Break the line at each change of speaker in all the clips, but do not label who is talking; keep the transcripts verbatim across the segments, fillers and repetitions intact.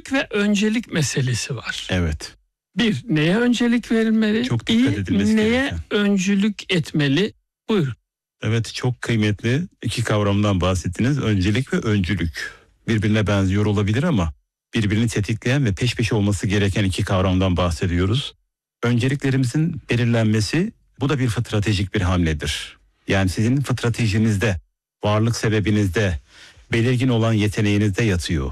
girişimcilik ve öncelik meselesi var.
Evet.
Bir, neye öncelik verilmeli?
Çok dikkat edilmesi
neye
gereken.
öncülük etmeli? Buyurun.
Evet, çok kıymetli iki kavramdan bahsettiniz. Öncelik ve öncülük. Birbirine benziyor olabilir ama birbirini tetikleyen ve peş peşe olması gereken iki kavramdan bahsediyoruz. Önceliklerimizin belirlenmesi, bu da bir stratejik bir hamledir. Yani sizin stratejinizde, varlık sebebinizde, belirgin olan yeteneğinizde yatıyor.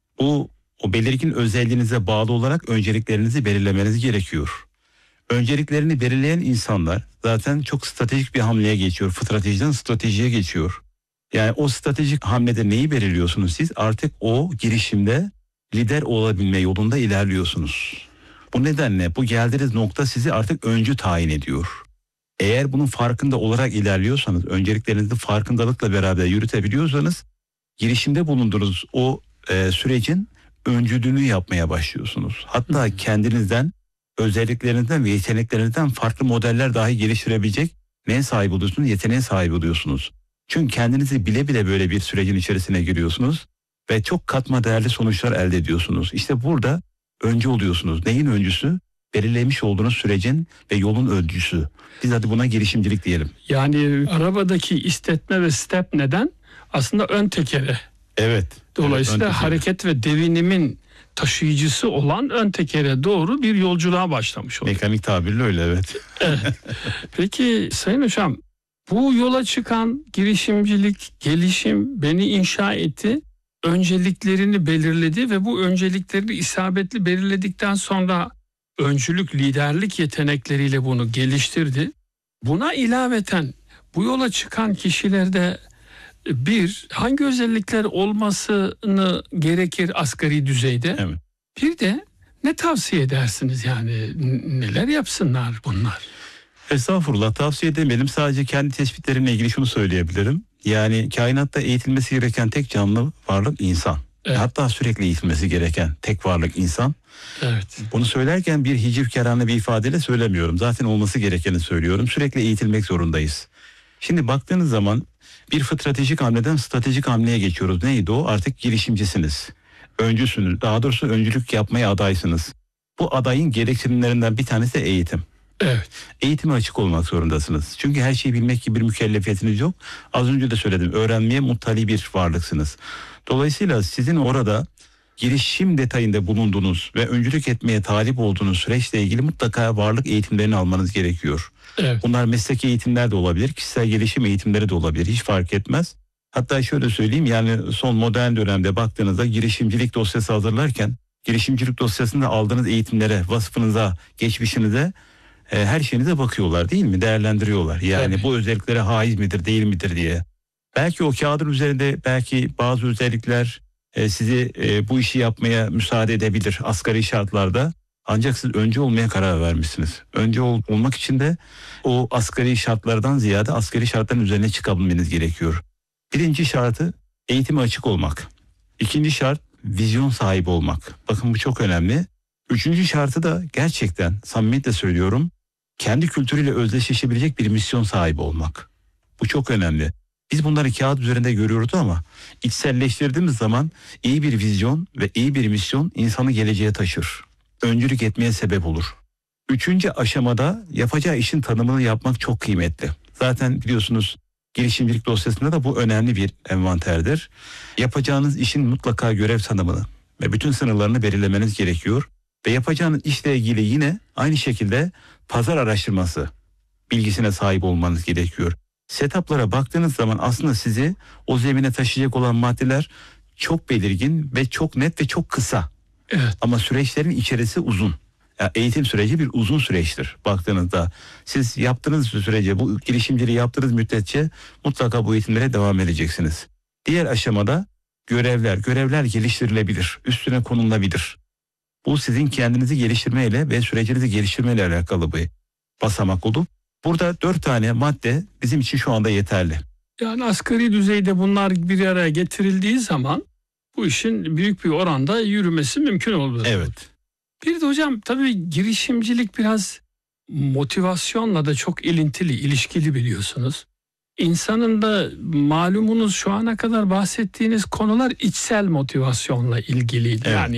Bu o belirgin özelliğinize bağlı olarak önceliklerinizi belirlemeniz gerekiyor. Önceliklerini belirleyen insanlar zaten çok stratejik bir hamleye geçiyor. Stratejiden stratejiye geçiyor. Yani o stratejik hamlede neyi belirliyorsunuz siz? Artık o girişimde lider olabilme yolunda ilerliyorsunuz. Bu nedenle bu geldiğiniz nokta sizi artık öncü tayin ediyor. Eğer bunun farkında olarak ilerliyorsanız, önceliklerinizi farkındalıkla beraber yürütebiliyorsanız, girişimde bulunduğunuz o e, sürecin öncülüğünü yapmaya başlıyorsunuz. Hatta kendinizden, özelliklerinizden ve yeteneklerinizden farklı modeller dahi geliştirebilecek neye sahip oluyorsunuz? Yeteneğe sahip oluyorsunuz. Çünkü kendinizi bile bile böyle bir sürecin içerisine giriyorsunuz ve çok katma değerli sonuçlar elde ediyorsunuz. İşte burada öncü oluyorsunuz. Neyin öncüsü? Belirlemiş olduğunuz sürecin ve yolun öncüsü. Biz hadi buna girişimcilik diyelim.
Yani arabadaki istetme ve step neden? Aslında ön tekere.
Evet.
Dolayısıyla
evet,
hareket ve devinimin taşıyıcısı olan ön tekere doğru bir yolculuğa başlamış oluyor.
Mekanik tabirle öyle, evet.
Evet. Peki Sayın Hocam, bu yola çıkan girişimcilik, gelişim beni inşa etti. Önceliklerini belirledi ve bu önceliklerini isabetli belirledikten sonra öncülük, liderlik yetenekleriyle bunu geliştirdi. Buna ilaveten bu yola çıkan kişilerde bir, hangi özellikler olmasını gerekir asgari düzeyde?
Evet.
Bir de ne tavsiye edersiniz, yani neler yapsınlar bunlar?
Estağfurullah, tavsiye edemedim. Sadece kendi tespitlerimle ilgili şunu söyleyebilirim. Yani kainatta eğitilmesi gereken tek canlı varlık insan.
Evet.
Hatta sürekli eğitilmesi gereken tek varlık insan.
Evet.
Bunu söylerken bir hicivkârane bir ifadeyle söylemiyorum. Zaten olması gerekeni söylüyorum. Sürekli eğitilmek zorundayız. Şimdi baktığınız zaman bir stratejik hamleden stratejik hamleye geçiyoruz. Neydi o? Artık girişimcisiniz. Öncüsünüz. Daha doğrusu öncülük yapmaya adaysınız. Bu adayın gereksinimlerinden bir tanesi de eğitim.
Evet.
Eğitime açık olmak zorundasınız. Çünkü her şeyi bilmek gibi bir mükellefiyetiniz yok. Az önce de söyledim. Öğrenmeye muttali bir varlıksınız. Dolayısıyla sizin orada girişim detayında bulunduğunuz ve öncülük etmeye talip olduğunuz süreçle ilgili mutlaka varlık eğitimlerini almanız gerekiyor.
Evet.
Bunlar mesleki eğitimler de olabilir, kişisel gelişim eğitimleri de olabilir. Hiç fark etmez. Hatta şöyle söyleyeyim, yani son modern dönemde baktığınızda girişimcilik dosyası hazırlarken girişimcilik dosyasında aldığınız eğitimlere, vasfınıza, geçmişinize, e, her şeyinize bakıyorlar değil mi? Değerlendiriyorlar. Yani
Evet.
bu özelliklere haiz midir, değil midir diye. Belki o kağıdın üzerinde belki bazı özellikler e, sizi e, bu işi yapmaya müsaade edebilir asgari şartlarda. Ancak siz önce olmaya karar vermişsiniz. Önce ol, olmak için de o asgari şartlardan ziyade asgari şartların üzerine çıkabilmeniz gerekiyor. Birinci şartı eğitime açık olmak. İkinci şart vizyon sahibi olmak. Bakın bu çok önemli. Üçüncü şartı da gerçekten samimiyetle söylüyorum, kendi kültürüyle özdeşleşebilecek bir misyon sahibi olmak. Bu çok önemli. Biz bunları kağıt üzerinde görüyoruz ama içselleştirdiğimiz zaman iyi bir vizyon ve iyi bir misyon insanı geleceğe taşır. Öncülük etmeye sebep olur. Üçüncü aşamada yapacağı işin tanımını yapmak çok kıymetli. Zaten biliyorsunuz girişimcilik dosyasında da bu önemli bir envanterdir. Yapacağınız işin mutlaka görev tanımını ve bütün sınırlarını belirlemeniz gerekiyor. Ve yapacağınız işle ilgili yine aynı şekilde pazar araştırması bilgisine sahip olmanız gerekiyor. Setup'lara baktığınız zaman aslında sizi o zemine taşıyacak olan maddeler çok belirgin ve çok net ve çok kısa.
Evet.
Ama süreçlerin içerisi uzun. Yani eğitim süreci bir uzun süreçtir baktığınızda. Siz yaptığınız sürece, bu girişimciliği yaptığınız müddetçe mutlaka bu eğitimlere devam edeceksiniz. Diğer aşamada görevler, görevler geliştirilebilir, üstüne konulabilir. Bu sizin kendinizi geliştirmeyle ve sürecinizi geliştirmeyle alakalı bir basamak olup burada dört tane madde bizim için şu anda yeterli.
Yani asgari düzeyde bunlar bir araya getirildiği zaman bu işin büyük bir oranda yürümesi mümkün olur.
Evet.
Bir de hocam tabii girişimcilik biraz motivasyonla da çok ilintili, ilişkili biliyorsunuz. İnsanın da malumunuz şu ana kadar bahsettiğiniz konular içsel motivasyonla ilgiliydi.
Evet.
Yani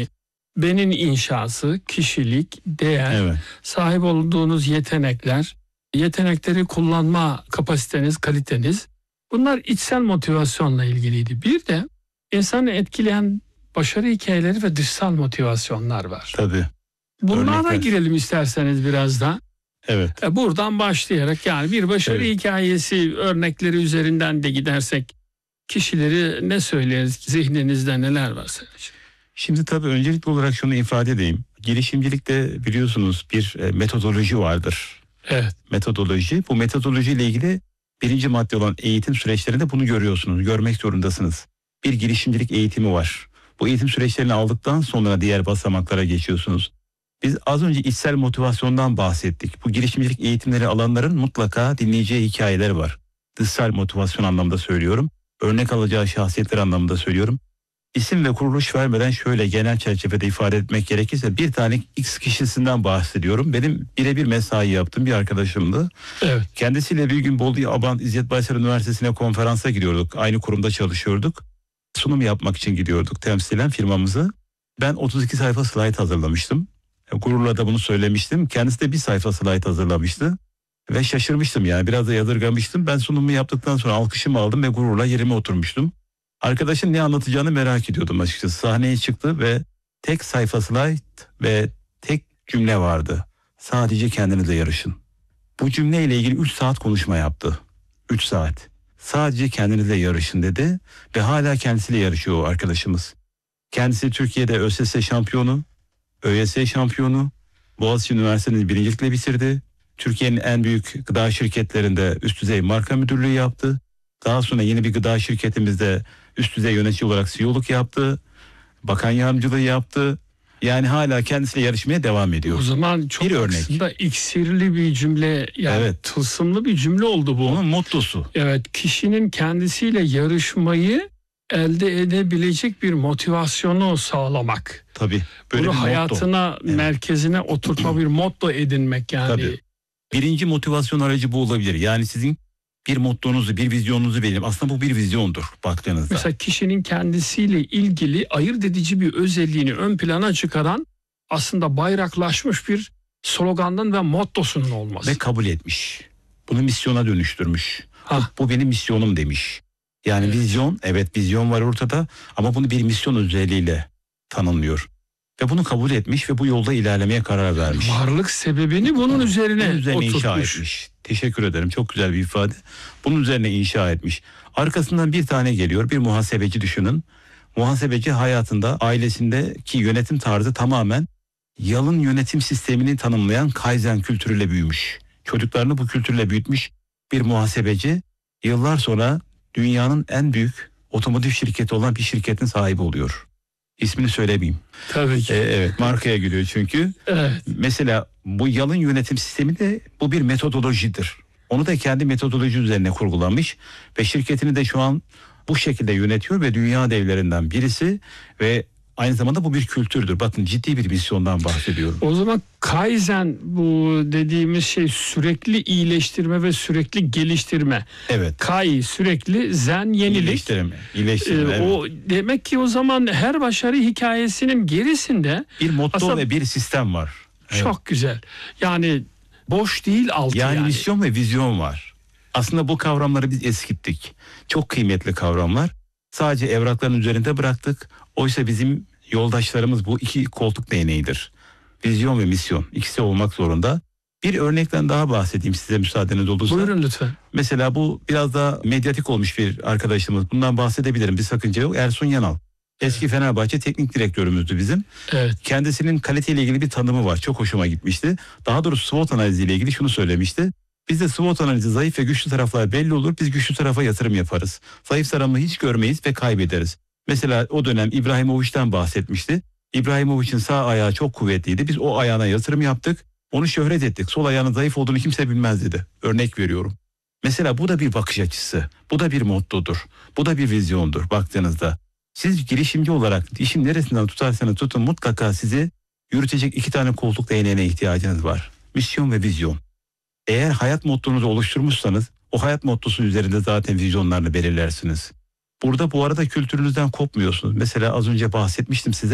benin inşası, kişilik, değer,
Evet.
sahip olduğunuz yetenekler, yetenekleri kullanma kapasiteniz, kaliteniz, bunlar içsel motivasyonla ilgiliydi. Bir de insanı etkileyen başarı hikayeleri ve dışsal motivasyonlar var.
Tabii.
Bunlara
Örnekler.
girelim isterseniz biraz da.
Evet.
E, Buradan başlayarak yani bir başarı
Evet.
hikayesi örnekleri üzerinden de gidersek kişileri ne söyleriz? Zihninizde neler var senin için?
Şimdi tabii öncelikli olarak şunu ifade edeyim. Girişimcilikte biliyorsunuz bir e, metodoloji vardır.
Evet.
Metodoloji. Bu metodoloji ile ilgili birinci madde olan eğitim süreçlerinde bunu görüyorsunuz. Görmek zorundasınız. Bir girişimcilik eğitimi var. Bu eğitim süreçlerini aldıktan sonra diğer basamaklara geçiyorsunuz. Biz az önce içsel motivasyondan bahsettik. Bu girişimcilik eğitimleri alanların mutlaka dinleyeceği hikayeler var. Dışsal motivasyon anlamında söylüyorum. Örnek alacağı şahsiyetler anlamında söylüyorum. İsim ve kuruluş vermeden şöyle genel çerçevede ifade etmek gerekirse bir tane X kişisinden bahsediyorum. Benim birebir mesai yaptığım bir arkadaşımdı.
Evet.
Kendisiyle bir gün Bolu Abant İzzet Baysal Üniversitesi'ne konferansa gidiyorduk. Aynı kurumda çalışıyorduk. Sunum yapmak için gidiyorduk temsilen firmamızı. Ben otuz iki sayfa slide hazırlamıştım. Gururla da bunu söylemiştim. Kendisi de bir sayfa slide hazırlamıştı. Ve şaşırmıştım yani biraz da yadırgamıştım. Ben sunumu yaptıktan sonra alkışımı aldım ve gururla yerime oturmuştum. Arkadaşın ne anlatacağını merak ediyordum açıkçası. Sahneye çıktı ve tek sayfa slide ve tek cümle vardı. Sadece kendinizle yarışın. Bu cümleyle ilgili üç saat konuşma yaptı. üç saat. Sadece kendinizle yarışın dedi ve hala kendisiyle yarışıyor o arkadaşımız. Kendisi Türkiye'de ÖSS şampiyonu, ÖYS şampiyonu, Boğaziçi Üniversitesi'ni birincilikle bitirdi. Türkiye'nin en büyük gıda şirketlerinde üst düzey marka müdürlüğü yaptı. Daha sonra yeni bir gıda şirketimizde üst düzey yönetici olarak C E O'luk yaptı. Bakan yardımcılığı yaptı. Yani hala kendisiyle yarışmaya devam ediyor.
O zaman çok
Bir örnek.
aslında iksirli bir cümle, yani
Evet.
tılsımlı bir cümle oldu bu.
Onun mottosu.
Evet, kişinin kendisiyle yarışmayı elde edebilecek bir motivasyonu sağlamak.
Tabii. Böyle
Bunu
bir motto.
hayatına,
Evet.
merkezine oturtma bir motto edinmek yani.
Tabii. Birinci motivasyon aracı bu olabilir. Yani sizin bir mottonuzu, bir vizyonunuzu belirleyin. Aslında bu bir vizyondur baktığınızda.
Mesela kişinin kendisiyle ilgili ayırt edici bir özelliğini ön plana çıkaran aslında bayraklaşmış bir slogandan ve mottosunun olması.
Ve kabul etmiş. Bunu misyona dönüştürmüş.
Ha.
Bu benim misyonum demiş. Yani
Evet.
vizyon, evet vizyon var ortada ama bunu bir misyon özelliğiyle tanımlıyor. Ve bunu kabul etmiş ve bu yolda ilerlemeye karar vermiş.
Varlık sebebini bunun üzerine,
Bunun üzerine inşa
oturtmuş.
etmiş. Teşekkür ederim. Çok güzel bir ifade. Bunun üzerine inşa etmiş. Arkasından bir tane geliyor. Bir muhasebeci düşünün. Muhasebeci hayatında ailesindeki yönetim tarzı tamamen yalın yönetim sistemini tanımlayan Kaizen kültürüyle büyümüş. Çocuklarını bu kültürle büyütmüş bir muhasebeci yıllar sonra dünyanın en büyük otomotiv şirketi olan bir şirketin sahibi oluyor. İsmini söylemeyeyim.
Tabii ki.
Ee, evet markaya giriyor çünkü.
Evet.
Mesela bu yalın yönetim sistemi de bu bir metodolojidir. Onu da kendi metodoloji üzerine kurgulamış ve şirketini de şu an bu şekilde yönetiyor ve dünya devlerinden birisi ve aynı zamanda bu bir kültürdür. Bakın ciddi bir misyondan bahsediyorum.
O zaman Kaizen bu dediğimiz şey sürekli iyileştirme ve sürekli geliştirme.
Evet.
Kai sürekli, zen yenilik.
İyileştirme. İyileştirme,
Ee,
evet.
O demek ki o zaman her başarı hikayesinin gerisinde
Bir motto
aslında
ve bir sistem var. Evet.
çok güzel. Yani boş değil altı
Yani,
yani.
misyon ve vizyon var. Aslında bu kavramları biz eskittik. Çok kıymetli kavramlar. Sadece evrakların üzerinde bıraktık. Oysa bizim yoldaşlarımız bu iki koltuk değneğidir. Vizyon ve misyon. İkisi olmak zorunda. Bir örnekten daha bahsedeyim size müsaadeniz olursa.
Buyurun lütfen.
Mesela bu biraz daha medyatik olmuş bir arkadaşımız. Bundan bahsedebilirim. Bir sakınca yok. Ersun Yanal. Eski Fenerbahçe teknik direktörümüzdü bizim.
Evet.
Kendisinin kaliteyle ilgili bir tanımı var. Çok hoşuma gitmişti. Daha doğrusu SWOT analiziyle ilgili şunu söylemişti. Bizde SWOT analizi zayıf ve güçlü taraflar belli olur. Biz güçlü tarafa yatırım yaparız. Zayıf tarafını hiç görmeyiz ve kaybederiz. Mesela o dönem İbrahimovic'den bahsetmişti. İbrahimovic'in sağ ayağı çok kuvvetliydi. Biz o ayağına yatırım yaptık. Onu şöhret ettik. Sol ayağının zayıf olduğunu kimse bilmez dedi. Örnek veriyorum. Mesela bu da bir bakış açısı. Bu da bir mottodur. Bu da bir vizyondur baktığınızda. Siz girişimci olarak işin neresinden tutarsanız tutun mutlaka sizi yürütecek iki tane koltuk değneğine ihtiyacınız var. Misyon ve vizyon. Eğer hayat mottonuzu oluşturmuşsanız o hayat mottosu üzerinde zaten vizyonlarını belirlersiniz. Burada bu arada kültürünüzden kopmuyorsunuz. Mesela az önce bahsetmiştim size.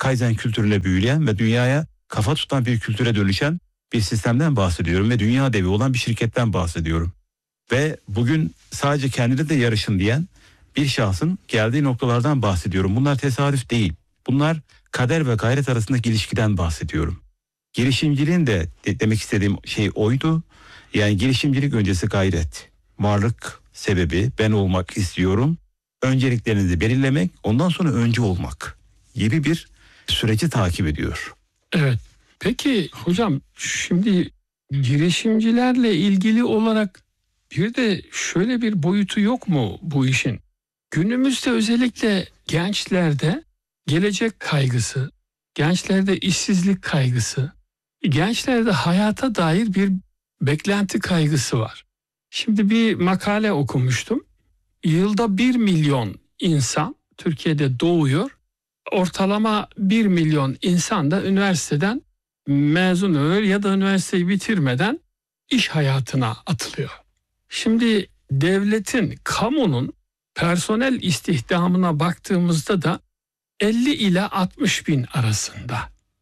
Kaizen kültürüne büyüleyen ve dünyaya kafa tutan bir kültüre dönüşen bir sistemden bahsediyorum ve dünya devi olan bir şirketten bahsediyorum. Ve bugün sadece kendine de yarışın diyen bir şahsın geldiği noktalardan bahsediyorum. Bunlar tesadüf değil. Bunlar kader ve gayret arasındaki ilişkiden bahsediyorum. Girişimciliğin de, de demek istediğim şey oydu. Yani girişimcilik öncesi gayret, varlık sebebi, ben olmak istiyorum. Önceliklerinizi belirlemek, ondan sonra önce olmak gibi bir süreci takip ediyor.
Evet. Peki hocam, şimdi girişimcilerle ilgili olarak bir de şöyle bir boyutu yok mu bu işin? Günümüzde özellikle gençlerde gelecek kaygısı, gençlerde işsizlik kaygısı, gençlerde hayata dair bir beklenti kaygısı var. Şimdi bir makale okumuştum. Yılda bir milyon insan Türkiye'de doğuyor. Ortalama bir milyon insan da üniversiteden mezun oluyor ya da üniversiteyi bitirmeden iş hayatına atılıyor. Şimdi devletin, kamunun personel istihdamına baktığımızda da elli ila altmış bin arasında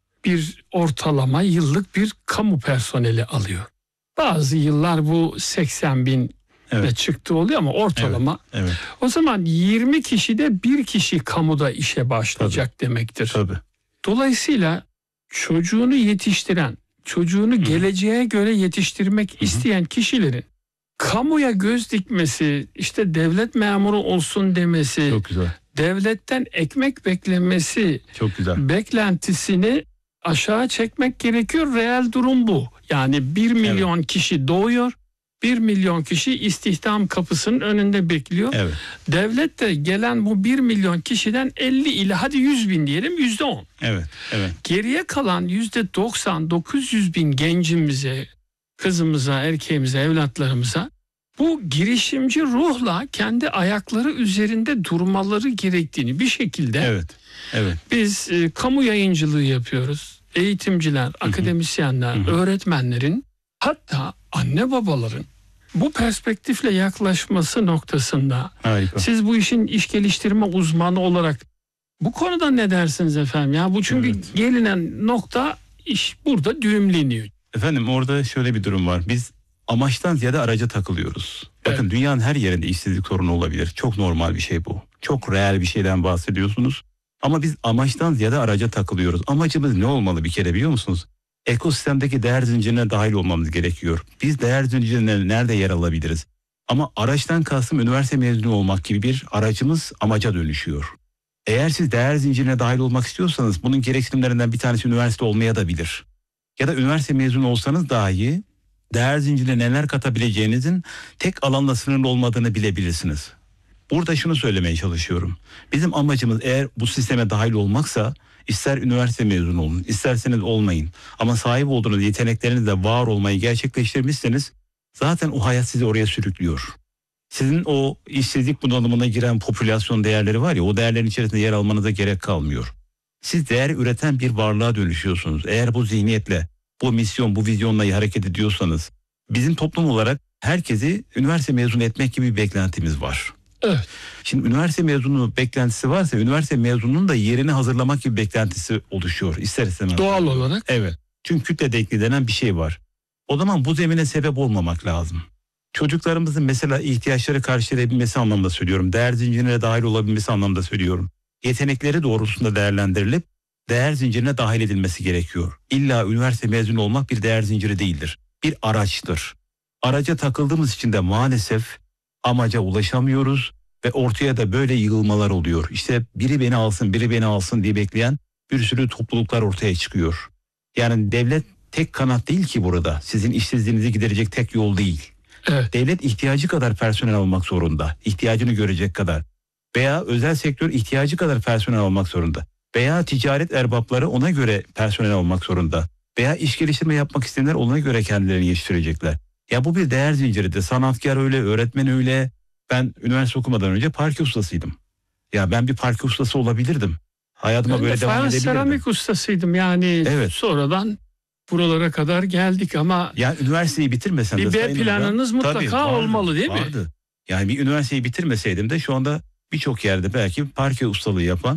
bir ortalama yıllık bir kamu personeli alıyor. Bazı yıllar bu seksen bin
Evet.
çıktı oluyor ama ortalama.
Evet, evet.
O zaman yirmi kişide bir kişi kamuda işe başlayacak Tabii. demektir.
Tabii.
Dolayısıyla çocuğunu yetiştiren, çocuğunu Hı-hı. geleceğe göre yetiştirmek Hı-hı. isteyen kişilerin kamuya göz dikmesi, işte devlet memuru olsun demesi,
Çok güzel.
devletten ekmek beklemesi,
Çok güzel.
beklentisini aşağı çekmek gerekiyor. Reel durum bu. Yani bir milyon evet. kişi doğuyor. Bir milyon kişi istihdam kapısının önünde bekliyor.
Evet.
Devlet de gelen bu bir milyon kişiden elli ile hadi yüz bin diyelim yüzde on.
Evet, evet.
Geriye kalan yüzde doksan dokuz yüz bin gencimize, kızımıza, erkeğimize, evlatlarımıza bu girişimci ruhla kendi ayakları üzerinde durmaları gerektiğini bir şekilde
evet, evet.
biz e, kamu yayıncılığı yapıyoruz. Eğitimciler, Hı-hı. akademisyenler, Hı-hı. öğretmenlerin, hatta anne babaların bu perspektifle yaklaşması noktasında
Harika.
Siz bu işin iş geliştirme uzmanı olarak bu konuda ne dersiniz efendim? Ya bu çünkü evet. gelinen nokta iş burada düğümleniyor.
Efendim orada şöyle bir durum var. Biz amaçtan ziyade araca takılıyoruz. Bakın evet. dünyanın her yerinde işsizlik sorunu olabilir. Çok normal bir şey bu. Çok reel bir şeyden bahsediyorsunuz. Ama biz amaçtan ziyade araca takılıyoruz. Amacımız ne olmalı bir kere biliyor musunuz? Ekosistemdeki değer zincirine dahil olmamız gerekiyor. Biz değer zincirine nerede yer alabiliriz? Ama araçtan kastım üniversite mezunu olmak gibi bir aracımız amaca dönüşüyor. Eğer siz değer zincirine dahil olmak istiyorsanız bunun gereksinimlerinden bir tanesi üniversite olmaya da bilir. Ya da üniversite mezunu olsanız dahi değer zincirine neler katabileceğinizin tek alanla sınırlı olmadığını bilebilirsiniz. Burada şunu söylemeye çalışıyorum. Bizim amacımız eğer bu sisteme dahil olmaksa ister üniversite mezunu olun, isterseniz olmayın. Ama sahip olduğunuz yeteneklerinizle var olmayı gerçekleştirmişseniz zaten o hayat sizi oraya sürüklüyor. Sizin o işsizlik bunalımına giren popülasyon değerleri var ya, o değerlerin içerisinde yer almanıza gerek kalmıyor. Siz değer üreten bir varlığa dönüşüyorsunuz. Eğer bu zihniyetle, bu misyon, bu vizyonla hareket ediyorsanız, bizim toplum olarak herkesi üniversite mezunu etmek gibi bir beklentimiz var.
Evet.
Şimdi üniversite mezunu beklentisi varsa üniversite mezununun da yerini hazırlamak gibi beklentisi oluşuyor ister istemez.
Doğal olarak.
Evet. Çünkü kütle denkliği denen bir şey var. O zaman bu zemine sebep olmamak lazım. Çocuklarımızın mesela ihtiyaçları karşılayabilmesi anlamda söylüyorum. Değer zincirine dahil olabilmesi anlamda söylüyorum. Yetenekleri doğrultusunda değerlendirilip değer zincirine dahil edilmesi gerekiyor. İlla üniversite mezunu olmak bir değer zinciri değildir. Bir araçtır. Araca takıldığımız için de maalesef amaca ulaşamıyoruz ve ortaya da böyle yığılmalar oluyor. İşte biri beni alsın, biri beni alsın diye bekleyen bir sürü topluluklar ortaya çıkıyor. Yani devlet tek kanat değil ki burada. Sizin işsizliğinizi giderecek tek yol değil.
Evet.
Devlet ihtiyacı kadar personel almak zorunda. İhtiyacını görecek kadar. Veya özel sektör ihtiyacı kadar personel almak zorunda. Veya ticaret erbapları ona göre personel almak zorunda. Veya iş geliştirme yapmak isteyenler ona göre kendilerini yetiştirecekler. Ya bu bir değer zinciridir. Sanatkar öyle, öğretmen öyle. Ben üniversite okumadan önce parke ustasıydım. Ya ben bir parke ustası olabilirdim. Hayatıma
ben
böyle
de
devam edebilirdim.
seramik ustasıydım yani.
Evet.
Sonradan buralara kadar geldik ama
yani üniversiteyi bitirmesem de
bir B planınız mutlaka
tabii, vardı,
olmalı değil
vardı.
mi?
Yani bir üniversiteyi bitirmeseydim de şu anda birçok yerde belki parke ustalığı yapan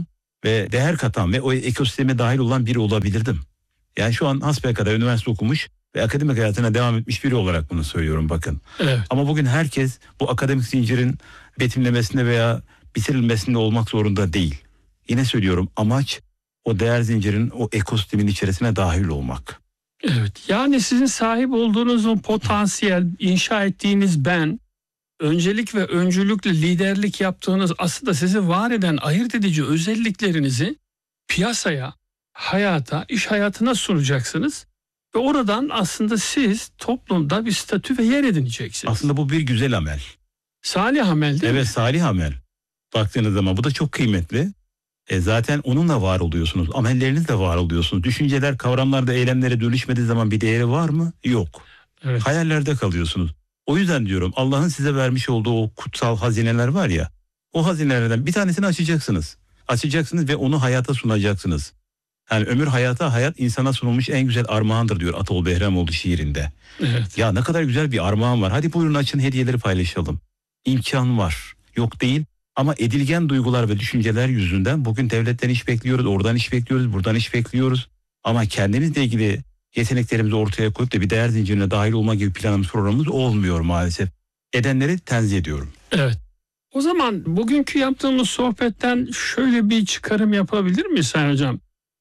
ve değer katan ve o ekosisteme dahil olan biri olabilirdim. Yani şu an hasbelkader üniversite okumuş ve akademik hayatına devam etmiş biri olarak bunu söylüyorum bakın.
Evet.
Ama bugün herkes bu akademik zincirin betimlemesinde veya bitirilmesinde olmak zorunda değil. Yine söylüyorum, amaç o değer zincirin, o ekosistemin içerisine dahil olmak.
Evet, yani sizin sahip olduğunuz o potansiyel, inşa ettiğiniz ben, öncelik ve öncülükle liderlik yaptığınız, aslında sizi var eden ayırt edici özelliklerinizi piyasaya, hayata, iş hayatına sunacaksınız. Ve oradan aslında siz toplumda bir statü ve yer edineceksiniz.
Aslında bu bir güzel amel.
Salih amel değil mi?
Evet, salih amel. Baktığınız zaman bu da çok kıymetli. E zaten onunla var oluyorsunuz. Amellerinizle var oluyorsunuz. Düşünceler, kavramlar da eylemlere dönüşmediği zaman bir değeri var mı? Yok.
Evet.
Hayallerde kalıyorsunuz. O yüzden diyorum, Allah'ın size vermiş olduğu o kutsal hazineler var ya, o hazinelerden bir tanesini açacaksınız. Açacaksınız ve onu hayata sunacaksınız. Yani ömür hayata, hayat insana sunulmuş en güzel armağandır diyor Atol Behramoğlu şiirinde.
Evet.
Ya ne kadar güzel bir armağan var. Hadi buyurun açın, hediyeleri paylaşalım. İmkan var. Yok değil. Ama edilgen duygular ve düşünceler yüzünden bugün devletten iş bekliyoruz, oradan iş bekliyoruz, buradan iş bekliyoruz. Ama kendimizle ilgili yeteneklerimizi ortaya koyup da bir değer zincirine dahil olma gibi planımız, programımız olmuyor maalesef. Edenleri tenzih ediyorum.
Evet. O zaman bugünkü yaptığımız sohbetten şöyle bir çıkarım yapabilir miyiz Sayın Hocam?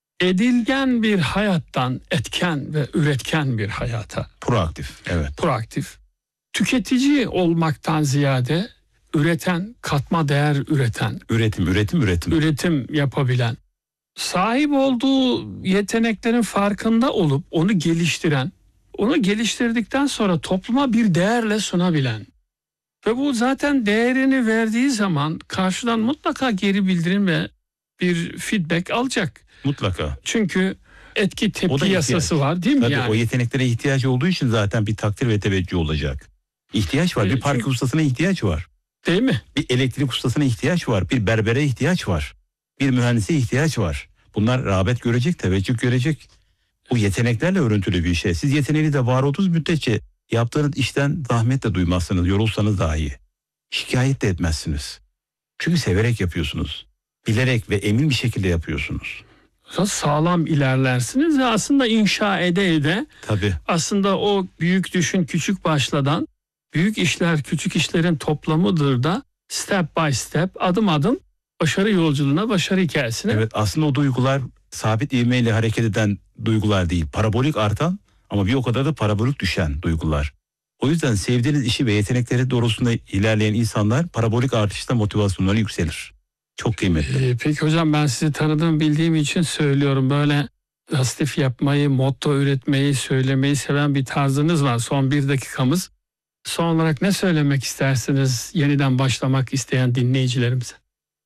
Edilgen bir hayattan etken ve üretken bir hayata.
Proaktif, evet.
Proaktif. Tüketici olmaktan ziyade üreten, katma değer üreten,
Üretim, üretim, üretim.
üretim yapabilen, sahip olduğu yeteneklerin farkında olup onu geliştiren, onu geliştirdikten sonra topluma bir değerle sunabilen ve bu zaten değerini verdiği zaman karşıdan mutlaka geri bildirim ve bir feedback alacak.
Mutlaka.
Çünkü etki
O da
tepki
ihtiyaç.
yasası var değil mi
Tabii
yani?
o yeteneklere ihtiyaç olduğu için zaten bir takdir ve teveccüh olacak. İhtiyaç var.
Evet,
Bir park
çünkü-
ustasına ihtiyaç var.
Değil mi?
Bir elektrik ustasına ihtiyaç var. Bir berbere ihtiyaç var. Bir mühendise ihtiyaç var. Bunlar rağbet görecek, teveccüh görecek. Bu yeteneklerle örüntülü bir şey. Siz yeteneği de var olduğunuz müddetçe yaptığınız işten zahmet de duymazsınız. Yorulsanız dahi. Şikayet de etmezsiniz. Çünkü severek yapıyorsunuz. Bilerek ve emin bir şekilde yapıyorsunuz.
Sağlam ilerlersiniz ve aslında inşa ede ede
Tabii.
aslında o büyük düşün küçük başladan büyük işler küçük işlerin toplamıdır da step by step, adım adım başarı yolculuğuna, başarı hikayesine.
Evet, aslında o duygular sabit ivmeyle hareket eden duygular değil. Parabolik artan ama bir o kadar da parabolik düşen duygular. O yüzden sevdiğiniz işi ve yetenekleri doğrusunda ilerleyen insanlar parabolik artışta motivasyonları yükselir. Çok kıymetli.
Ee, peki hocam, ben sizi tanıdığım bildiğim için söylüyorum, böyle pozitif yapmayı, motto üretmeyi, söylemeyi seven bir tarzınız var. Son bir dakikamız. Son olarak ne söylemek istersiniz yeniden başlamak isteyen dinleyicilerimize?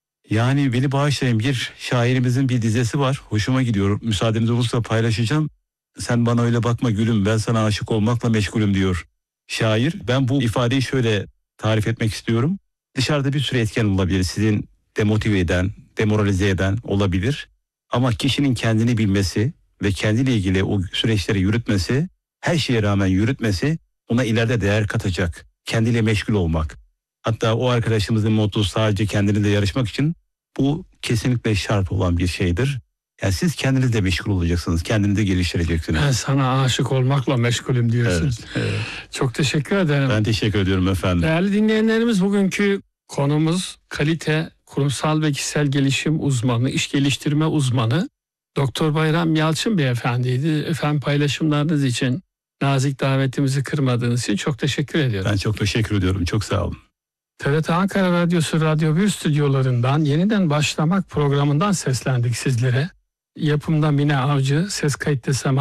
Yani beni bağışlayın, bir şairimizin bir dizesi var. Hoşuma gidiyor. Müsaadeniz olursa paylaşacağım. Sen bana öyle bakma gülüm, ben sana aşık olmakla meşgulüm diyor şair. Ben bu ifadeyi şöyle tarif etmek istiyorum. Dışarıda bir sürü etken olabilir. Sizin demotive eden, demoralize eden olabilir. Ama kişinin kendini bilmesi ve kendiyle ilgili o süreçleri yürütmesi, her şeye rağmen yürütmesi ona ileride değer katacak. Kendiyle meşgul olmak. Hatta o arkadaşımızın mottosu sadece kendinizle yarışmak için, bu kesinlikle şart olan bir şeydir. Yani siz kendinizle meşgul olacaksınız, kendinizi geliştireceksiniz.
Ben sana aşık olmakla meşgulüm diyorsunuz.
Evet, evet.
Çok teşekkür ederim.
Ben teşekkür ediyorum efendim.
Değerli dinleyenlerimiz, bugünkü konumuz kalite, kurumsal ve kişisel gelişim uzmanı, iş geliştirme uzmanı Doktor Bayram Yalçın Beyefendiydi. Efendim, paylaşımlarınız için, nazik davetimizi kırmadığınız için çok teşekkür ediyorum.
Ben çok teşekkür ediyorum. Çok sağ olun.
T R T Ankara Radyosu Radyo bir stüdyolarından Yeniden Başlamak programından seslendik sizlere. Yapımda Mine Avcı, ses kayıtta Sema